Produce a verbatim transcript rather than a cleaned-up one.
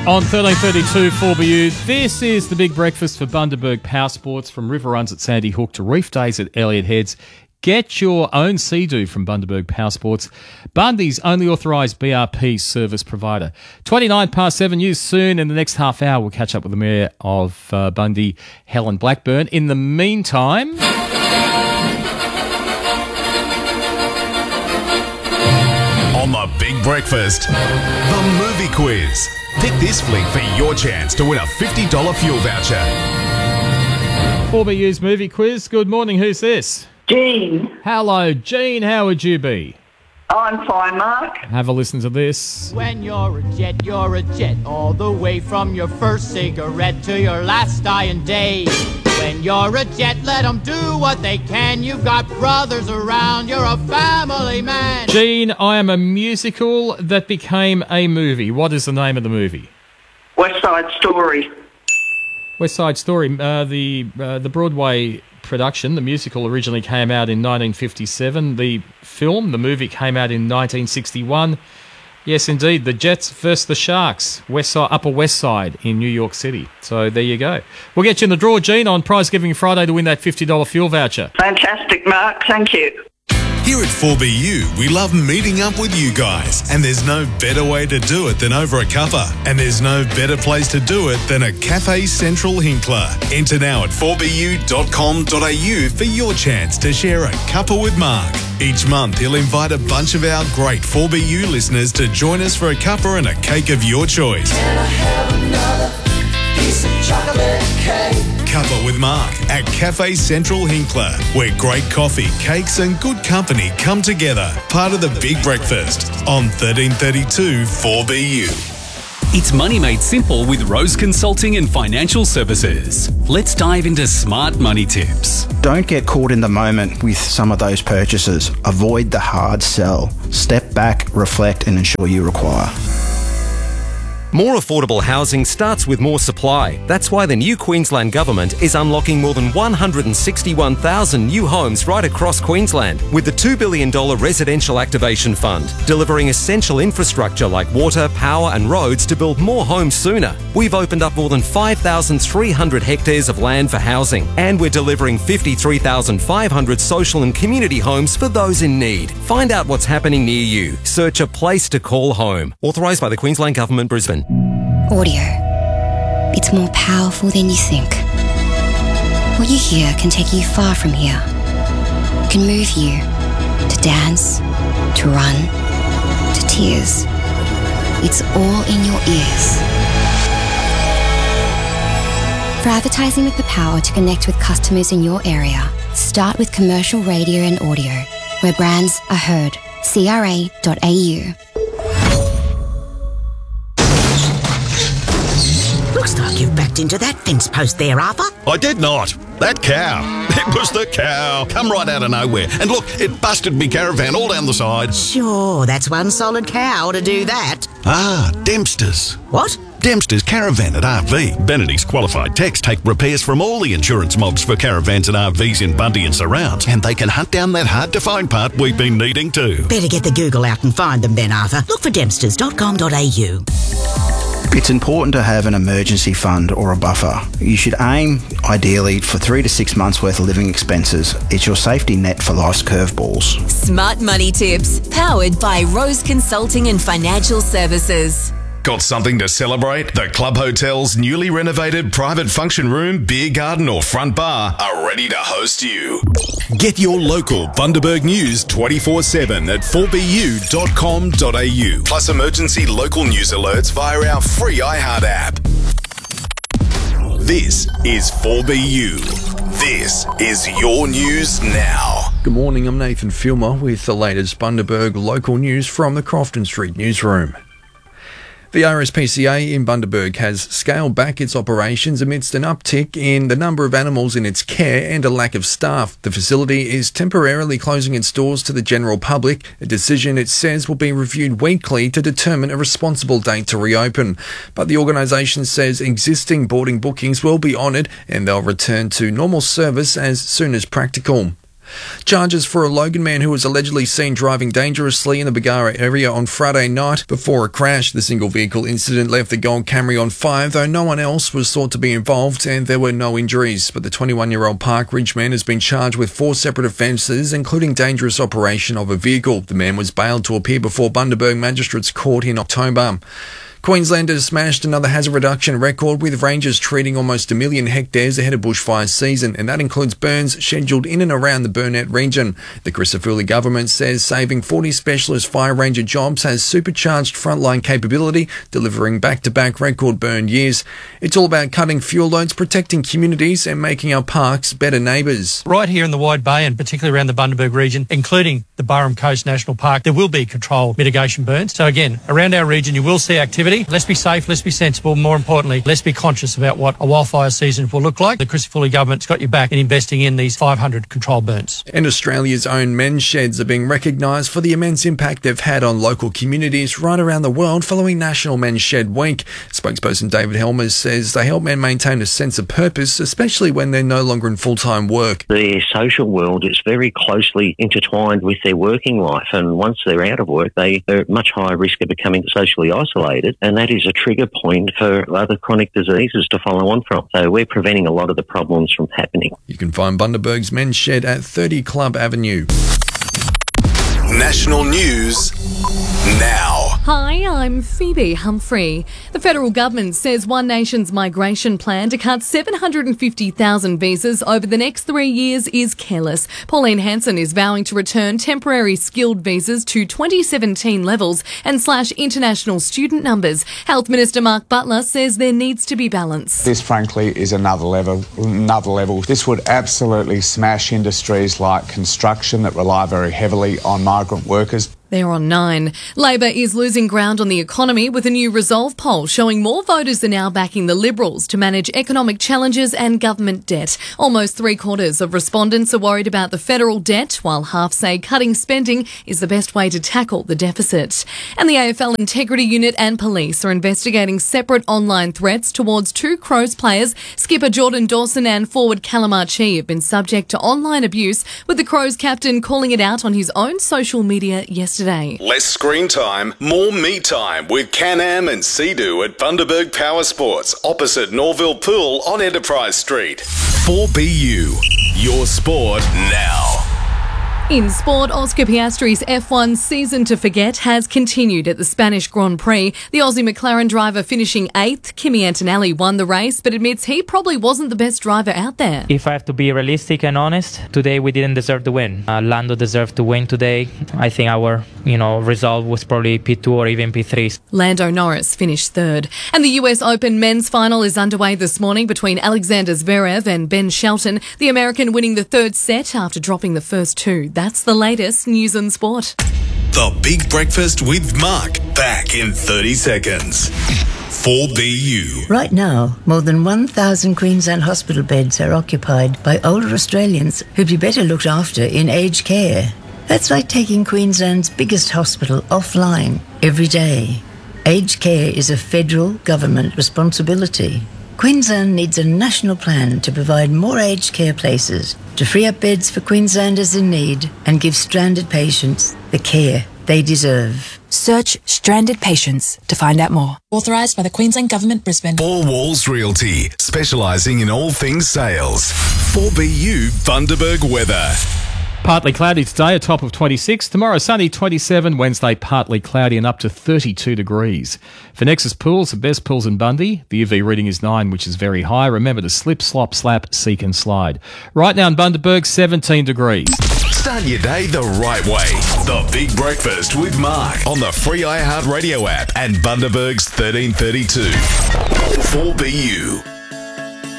On thirteen thirty-two four B U, this is the big breakfast for Bundaberg Power Sports, from river runs at Sandy Hook to reef days at Elliott Heads. Get your own Sea-Doo from Bundaberg Power Sports, Bundy's only authorised B R P service provider. twenty-nine past seven news soon. In the next half hour, we'll catch up with the Mayor of uh, Bundy, Helen Blackburn. In the meantime... On the Big Breakfast, the movie quiz. Pick this flick for your chance to win a fifty dollars fuel voucher. four B U's movie quiz. Good morning. Who's this? Jean. Hello, Jean. How would you be? I'm fine, Mark. Have a listen to this. When you're a jet, you're a jet, all the way from your first cigarette to your last dying day. When you're a jet, let them do what they can. You've got brothers around, you're a family man. Jean, I am a musical that became a movie. What is the name of the movie? West Side Story. West Side Story. Uh, the uh, the Broadway production, the musical, originally came out in nineteen fifty-seven. The film, the movie, came out in nineteen sixty-one. Yes, indeed, the Jets versus the Sharks, West Side, Upper West Side in New York City. So there you go. We'll get you in the draw, Jean, on Prize Giving Friday to win that fifty dollars fuel voucher. Fantastic, Mark. Thank you. Here at four B U, we love meeting up with you guys, and there's no better way to do it than over a cuppa. And there's no better place to do it than a Cafe Central Hinkler. Enter now at four b u dot com dot a u for your chance to share a cuppa with Mark. Each month, he'll invite a bunch of our great four B U listeners to join us for a cuppa and a cake of your choice. Can I have another piece of chocolate cake? Cuppa with Mark at Cafe Central Hinkler, where great coffee, cakes and good company come together. Part of the Big Breakfast on thirteen thirty-two four B U. It's money made simple with Rose Consulting and Financial Services. Let's dive into smart money tips. Don't get caught in the moment with some of those purchases. Avoid the hard sell. Step back, reflect and ensure you require. More affordable housing starts with more supply. That's why the new Queensland Government is unlocking more than one hundred sixty-one thousand new homes right across Queensland with the two billion dollars Residential Activation Fund, delivering essential infrastructure like water, power and roads to build more homes sooner. We've opened up more than five thousand three hundred hectares of land for housing, and we're delivering fifty-three thousand five hundred social and community homes for those in need. Find out what's happening near you. Search a place to call home. Authorised by the Queensland Government, Brisbane. Audio. It's more powerful than you think. What you hear can take you far from here. It can move you to dance, to run, to tears. It's all in your ears. For advertising with the power to connect with customers in your area, start with commercial radio and audio, where brands are heard. C R A dot A U. Looks like you've backed into that fence post there, Arthur. I did not. That cow. It was the cow. Come right out of nowhere. And look, it busted me caravan all down the side. Sure, that's one solid cow to do that. Ah, Dempster's. What? Dempster's Caravan at R V. Benedict's qualified techs take repairs from all the insurance mobs for caravans and R Vs in Bundy and surrounds, and they can hunt down that hard-to-find part we've been needing too. Better get the Google out and find them then, Arthur. Look for dempsters dot com dot a u. It's important to have an emergency fund or a buffer. You should aim, ideally, for three to six months' worth of living expenses. It's your safety net for life's curveballs. Smart money tips, powered by Rose Consulting and Financial Services. Got something to celebrate? The Club Hotel's newly renovated private function room, beer garden or front bar are ready to host you. Get your local Bundaberg news twenty-four seven at four b u dot com dot a u. Plus emergency local news alerts via our free iHeart app. This is four B U. This is your news now. Good morning, I'm Nathan Filmer with the latest Bundaberg local news from the Crofton Street newsroom. The R S P C A in Bundaberg has scaled back its operations amidst an uptick in the number of animals in its care and a lack of staff. The facility is temporarily closing its doors to the general public, a decision it says will be reviewed weekly to determine a responsible date to reopen. But the organisation says existing boarding bookings will be honoured and they'll return to normal service as soon as practical. Charges for a Logan man who was allegedly seen driving dangerously in the Bargara area on Friday night before a crash. The single vehicle incident left the Gold Camry on fire, though no one else was thought to be involved and there were no injuries. But the twenty-one-year-old Park Ridge man has been charged with four separate offences, including dangerous operation of a vehicle. The man was bailed to appear before Bundaberg Magistrates Court in October. Queenslanders smashed another hazard reduction record, with rangers treating almost a million hectares ahead of bushfire season, and that includes burns scheduled in and around the Burnett region. The Crisafulli government says saving forty specialist fire ranger jobs has supercharged frontline capability, delivering back-to-back record burn years. It's all about cutting fuel loads, protecting communities and making our parks better neighbours. Right here in the Wide Bay and particularly around the Bundaberg region, including the Burrum Coast National Park, there will be controlled mitigation burns. So again, around our region you will see activity. Let's be safe, let's be sensible, more importantly, let's be conscious about what a wildfire season will look like. The Crisafulli government's got your back in investing in these five hundred controlled burns. And Australia's own men's sheds are being recognised for the immense impact they've had on local communities right around the world following National Men's Shed Week. Spokesperson David Helmers says they help men maintain a sense of purpose, especially when they're no longer in full-time work. Their social world is very closely intertwined with their working life, and once they're out of work, they are at much higher risk of becoming socially isolated, and that is a trigger point for other chronic diseases to follow on from. So we're preventing a lot of the problems from happening. You can find Bundaberg's Men's Shed at thirty Club Avenue. National news now. Hi, I'm Phoebe Humphrey. The federal government says One Nation's migration plan to cut seven hundred fifty thousand visas over the next three years is careless. Pauline Hanson is vowing to return temporary skilled visas to twenty seventeen levels and slash international student numbers. Health Minister Mark Butler says there needs to be balance. This, frankly, is another level. Another level. This would absolutely smash industries like construction that rely very heavily on migrant workers. They're on nine. Labor is losing ground on the economy, with a new Resolve poll showing more voters are now backing the Liberals to manage economic challenges and government debt. Almost three quarters of respondents are worried about the federal debt, while half say cutting spending is the best way to tackle the deficit. And the A F L Integrity Unit and police are investigating separate online threats towards two Crows players. Skipper Jordan Dawson and forward Callum Archie have been subject to online abuse, with the Crows captain calling it out on his own social media yesterday. Today. Less screen time, more me time with Can-Am and Sea-Doo at Bundaberg Power Sports, opposite Norville Pool on Enterprise Street. four B U, your sport now. In sport, Oscar Piastri's F one season to forget has continued at the Spanish Grand Prix. The Aussie McLaren driver finishing eighth. Kimi Antonelli won the race, but admits he probably wasn't the best driver out there. If I have to be realistic and honest, today we didn't deserve to win. Uh, Lando deserved to win today. I think our, you know, result was probably P two or even P three. Lando Norris finished third. And the U S Open men's final is underway this morning between Alexander Zverev and Ben Shelton, the American winning the third set after dropping the first two. That's the latest news and sport. The Big Breakfast with Mark, back in thirty seconds. four B U. Right now, more than one thousand Queensland hospital beds are occupied by older Australians who'd be better looked after in aged care. That's like taking Queensland's biggest hospital offline every day. Aged care is a federal government responsibility. Queensland needs a national plan to provide more aged care places, to free up beds for Queenslanders in need and give stranded patients the care they deserve. Search Stranded Patients to find out more. Authorised by the Queensland Government, Brisbane. All Walls Realty, specialising in all things sales. four B U Bundaberg weather. Partly cloudy today, a top of twenty-six. Tomorrow, sunny, twenty-seven. Wednesday, partly cloudy and up to thirty-two degrees. For Nexus Pools, the best pools in Bundy, the U V reading is nine, which is very high. Remember to slip, slop, slap, seek and slide. Right now in Bundaberg, seventeen degrees. Start your day the right way. The Big Breakfast with Mark on the free iHeartRadio app and Bundaberg's thirteen thirty-two. four B U.